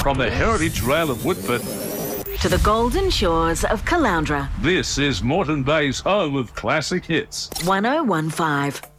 From the Heritage Rail of Whitford to the golden shores of Caloundra. This is Moreton Bay's home of classic hits. 1015.